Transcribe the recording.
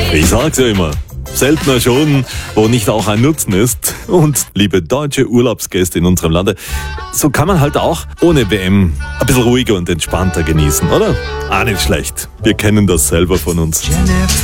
Ich sag's ja immer. Seltener schon, wo nicht auch ein Nutzen ist. Und liebe deutsche Urlaubsgäste in unserem Lande, so kann man halt auch ohne WM ein bisschen ruhiger und entspannter genießen, oder? Nicht schlecht. Wir kennen das selber von uns.